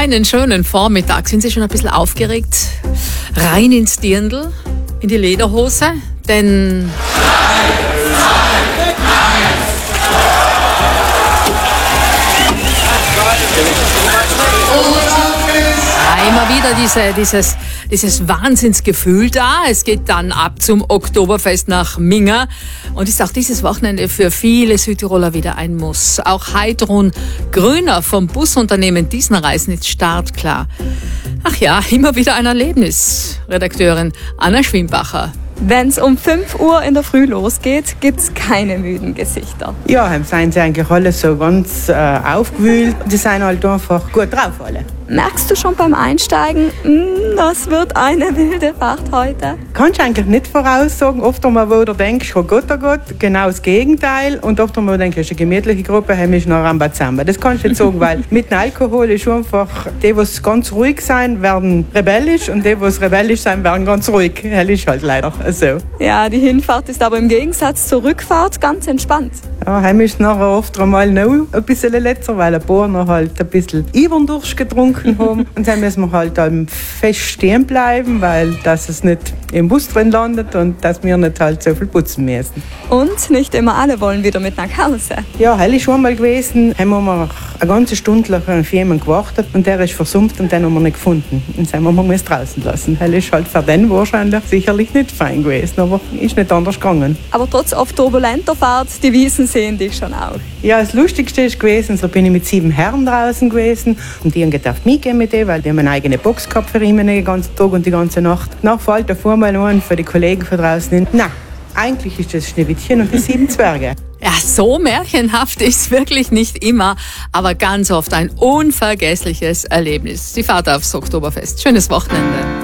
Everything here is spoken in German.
Einen schönen Vormittag. Sind Sie schon ein bisschen aufgeregt? Rein ins Dirndl, in die Lederhose, denn immer wieder dieses Wahnsinnsgefühl da. Es geht dann ab zum Oktoberfest nach Minga und ist auch dieses Wochenende für viele Südtiroler wieder ein Muss. Auch Heidrun Grüner vom Busunternehmen Diesner-Reisen ist startklar. Ach ja, immer wieder ein Erlebnis. Redakteurin Anna Schwimbacher. Wenn's um 5 Uhr in der Früh losgeht, gibt's keine müden Gesichter. Ja, dann sind sie eigentlich alle so ganz aufgewühlt. Die sind halt einfach gut drauf alle. Merkst du schon beim Einsteigen, das wird eine wilde Fahrt heute? Kannst du eigentlich nicht voraussagen. Oft einmal, wo du denkst, oh Gott, genau das Gegenteil. Und oft einmal denkst du, es ist eine gemütliche Gruppe, haben wir noch Rambazamba. Das kannst du nicht sagen, weil mit dem Alkohol ist einfach, die, die ganz ruhig sein, werden rebellisch und die, die rebellisch sein, werden ganz ruhig. Das ist halt leider so. Ja, die Hinfahrt ist aber im Gegensatz zur Rückfahrt ganz entspannt. Ja, heim ist nachher oft einmal noch ein bisschen letzter, weil ein paar noch halt ein bisschen Überdurst getrunken haben. Und dann müssen wir halt fest stehen bleiben, weil das es nicht im Bus drin landet und dass wir nicht halt so viel putzen müssen. Und nicht immer alle wollen wieder mit nach Hause. Ja, hell ist schon mal gewesen, haben wir eine ganze Stunde lang auf jemanden gewartet und der ist versumpft und den haben wir nicht gefunden. Und dann haben wir es draußen lassen. Hell ist halt für den wahrscheinlich sicherlich nicht fein gewesen, aber ist nicht anders gegangen. Aber trotz oft turbulenter Fahrt, die Wiesen sehen dich schon auch. Ja, das Lustigste ist gewesen, so bin ich mit 7 Herren draußen gewesen und die haben gedacht, mitgehen mit denen, weil die haben eine eigene Box gehabt für ihn den ganzen Tag und die ganze Nacht. Nachfällt davor mal an für die Kollegen von draußen hin. Na, eigentlich ist das Schneewittchen und die 7 Zwerge. Ja, so märchenhaft ist wirklich nicht immer, aber ganz oft ein unvergessliches Erlebnis. Die Fahrt aufs Oktoberfest. Schönes Wochenende.